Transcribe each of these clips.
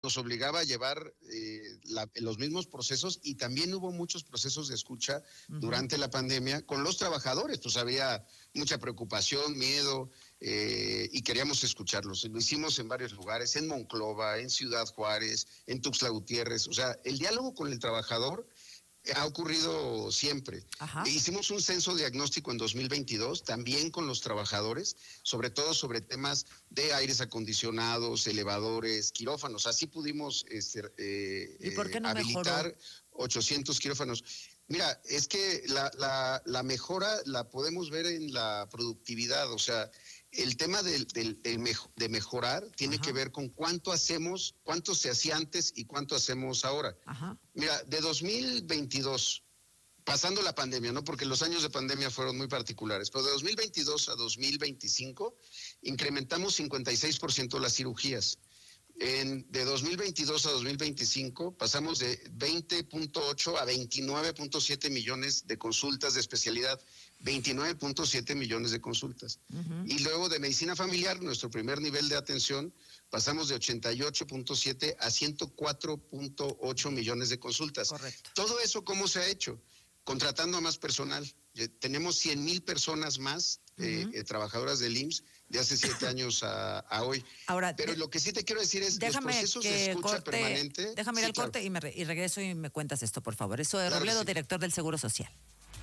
nos obligaba a llevar los mismos procesos, y también hubo muchos procesos de escucha durante la pandemia con los trabajadores. Pues había mucha preocupación, miedo, y queríamos escucharlos. Lo hicimos en varios lugares, en Monclova, en Ciudad Juárez, en Tuxtla Gutiérrez. O sea, el diálogo con el trabajador ha ocurrido siempre. Ajá. Hicimos un censo diagnóstico en 2022, también con los trabajadores, sobre todo sobre temas de aires acondicionados, elevadores, quirófanos. Así pudimos ¿Y por qué no habilitar mejoró? 800 quirófanos. Mira, es que la mejora la podemos ver en la productividad. O sea, el tema de mejorar tiene Ajá. que ver con cuánto hacemos, cuánto se hacía antes y cuánto hacemos ahora. Ajá. Mira, de 2022, pasando la pandemia, ¿no? Porque los años de pandemia fueron muy particulares, pero de 2022 a 2025 incrementamos 56% las cirugías. De 2022 a 2025 pasamos de 20.8 a 29.7 millones de consultas de especialidad, 29.7 millones de consultas. Y luego de medicina familiar, nuestro primer nivel de atención, pasamos de 88.7 a 104.8 millones de consultas. Correcto. Todo eso, ¿cómo se ha hecho? Contratando a más personal. Tenemos 100,000 personas más trabajadoras del IMSS de hace 7 años a hoy. Ahora, pero lo que sí te quiero decir es que los procesos de escucha permanente... Déjame ir al corte y regreso y me cuentas esto, por favor. Eso es Robledo, director del Seguro Social.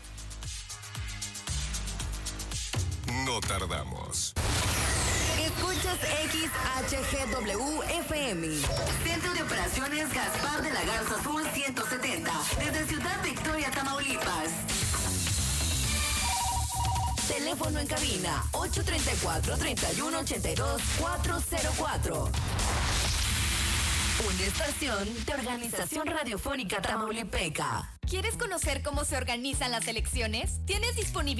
No tardamos. Escuchas XHGW-FM. Centro de Operaciones Gaspar de la Garza Sur 170. Desde Ciudad Victoria, Tamaulipas. Teléfono en cabina 834-3182-404. Una estación de Organización Radiofónica Tamaulipeca. ¿Quieres conocer cómo se organizan las elecciones? ¿Tienes disponibilidad?